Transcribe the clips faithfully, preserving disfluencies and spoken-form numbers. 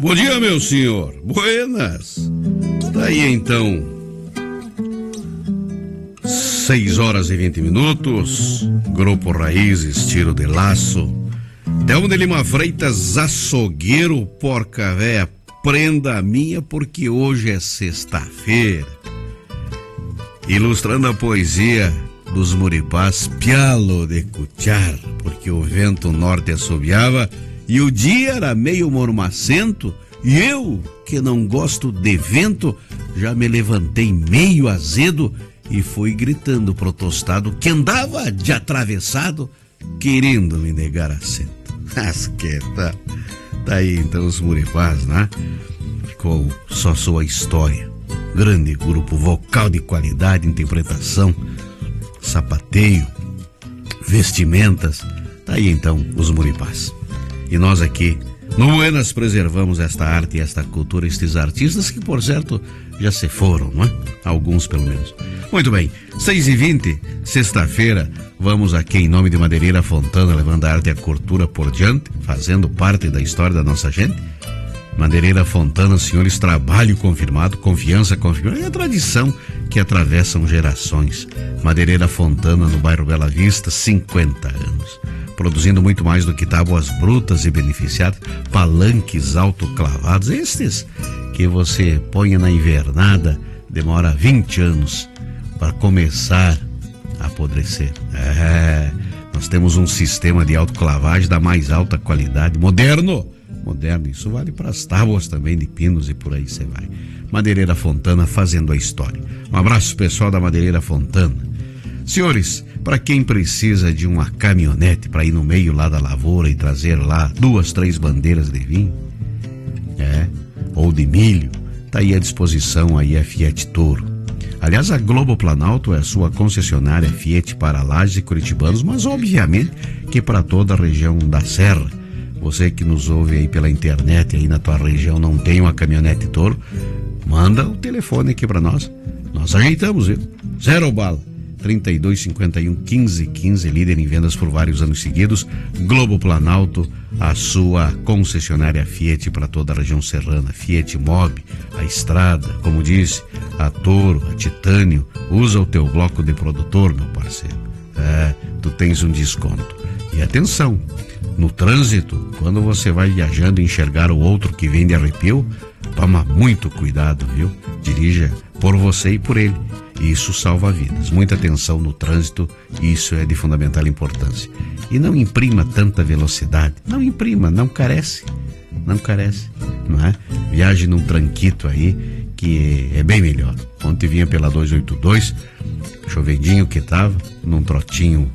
Bom dia, meu senhor. Buenas. Daí então, seis horas e vinte minutos. Grupo Raízes, tiro de laço. Delmo de Lima Freitas, açougueiro, porca véia, prenda a minha porque hoje é sexta-feira. Ilustrando a poesia dos Muripás, pialo de cuchar, porque o vento norte assobiava e o dia era meio mormacento, e eu, que não gosto de vento, já me levantei meio azedo e fui gritando pro tostado que andava de atravessado, querendo me negar assento. Mas que tá, tá aí então os Muripás, né? Com Só Sua História. Grande grupo vocal de qualidade, interpretação, sapateio, vestimentas. Tá aí então os Muripás. E nós aqui no Buenas preservamos esta arte e esta cultura, estes artistas que, por certo, já se foram, não é? Alguns pelo menos. Muito bem, seis e vinte, sexta-feira, vamos aqui em nome de Madeireira Fontana, levando a arte e a cultura por diante, fazendo parte da história da nossa gente. Madeireira Fontana, senhores, trabalho confirmado, confiança confirmada, e a tradição que atravessam gerações. Madeireira Fontana, no bairro Bela Vista, cinquenta anos. Produzindo muito mais do que tábuas brutas e beneficiadas, palanques autoclavados, estes que você põe na invernada, demora vinte anos para começar a apodrecer. É, nós temos um sistema de autoclavagem da mais alta qualidade, moderno, moderno, isso vale para as tábuas também de pinos e por aí você vai. Madeireira Fontana fazendo a história. Um abraço pessoal da Madeireira Fontana. Senhores, para quem precisa de uma caminhonete para ir no meio lá da lavoura e trazer lá duas, três bandeiras de vinho, é, ou de milho, tá aí à disposição aí a Fiat Toro. Aliás, a Globo Planalto é a sua concessionária Fiat para Lages e curitibanos, mas obviamente que para toda a região da Serra. Você que nos ouve aí pela internet, aí na tua região não tem uma caminhonete Toro, manda o telefone aqui para nós. Nós ajeitamos, viu? Zero bala. trinta e dois, cinquenta e um, quinze, quinze, líder em vendas por vários anos seguidos. Globo Planalto, a sua concessionária Fiat para toda a região serrana. Fiat Mobi, a Estrada, como disse, a Toro, a Titânio. Usa o teu bloco de produtor, meu parceiro. É, tu tens um desconto. E atenção, no trânsito, quando você vai viajando e enxergar o outro que vem de arrepio, toma muito cuidado, viu? Dirija por você e por ele. Isso salva vidas. Muita atenção no trânsito, isso é de fundamental importância. E não imprima tanta velocidade. Não imprima, não carece. Não carece, não é? Viaje num tranquito aí, que é bem melhor. Ontem vinha pela duzentos e oitenta e dois, chovedinho que tava, num trotinho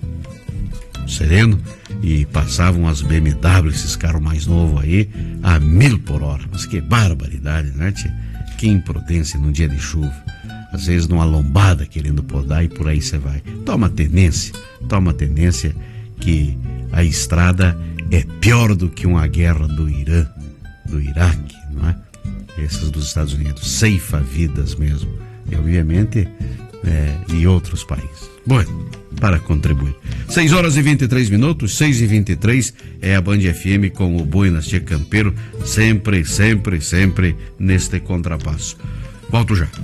sereno, e passavam as B M W, esses carros mais novos aí, a mil por hora. Mas que barbaridade, né, tia? Que imprudência num dia de chuva. Às vezes numa lombada querendo podar e por aí você vai. Toma tenência, toma tenência que a estrada é pior do que uma guerra do Irã, do Iraque, não é? Essas dos Estados Unidos, ceifa vidas mesmo. E obviamente, é, e outros países. Bom, para contribuir. seis horas e vinte e três minutos, seis e vinte e três é a Band F M com o Buenas Tia Campeiro, sempre, sempre, sempre neste contrapasso. Volto já.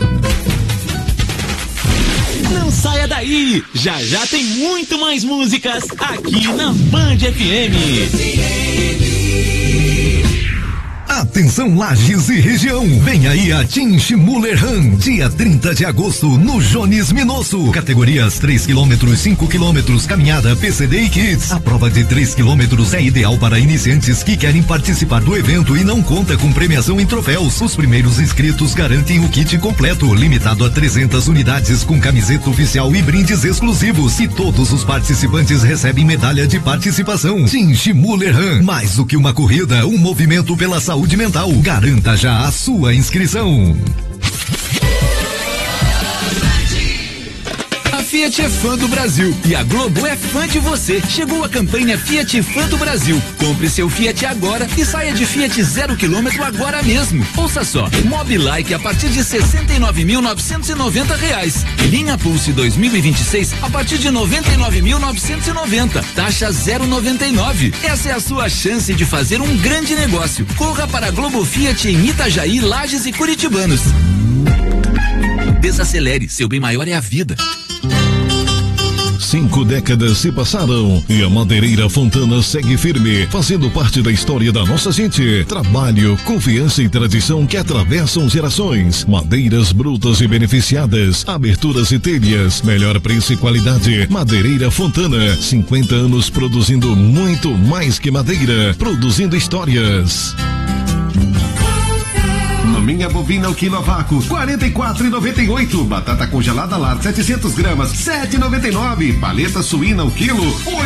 Não saia daí! Já já tem muito mais músicas aqui na Band F M. Atenção Lages e região, vem aí a Team Schmuller Run, dia trinta de agosto no Jones Minosso, categorias três quilômetros, cinco quilômetros, caminhada, P C D e Kids. A prova de três quilômetros é ideal para iniciantes que querem participar do evento e não conta com premiação em troféus. Os primeiros inscritos garantem o kit completo, limitado a trezentas unidades com camiseta oficial e brindes exclusivos, e todos os participantes recebem medalha de participação. Team Schmuller Run, mais do que uma corrida, um movimento pela saúde mental. Garanta já a sua inscrição. Fiat é fã do Brasil e a Globo é fã de você. Chegou a campanha Fiat Fã do Brasil. Compre seu Fiat agora e saia de Fiat zero quilômetro agora mesmo. Ouça só, Mobilike a partir de sessenta e nove mil novecentos e noventa reais. Linha Pulse dois mil e vinte e seis a partir de noventa e nove mil novecentos e noventa. Taxa zero vírgula noventa e nove. Essa é a sua chance de fazer um grande negócio. Corra para a Globo Fiat em Itajaí, Lages e Curitibanos. Desacelere, seu bem maior é a vida. Cinco décadas se passaram e a Madeireira Fontana segue firme, fazendo parte da história da nossa gente. Trabalho, confiança e tradição que atravessam gerações. Madeiras brutas e beneficiadas, aberturas e telhas, melhor preço e qualidade. Madeireira Fontana, cinquenta anos produzindo muito mais que madeira, produzindo histórias. Maminha bovina o quilo a vácuo, quarenta e quatro e noventa e oito. Batata congelada lar, setecentos gramas, sete e noventa e nove. Paleta suína o quilo,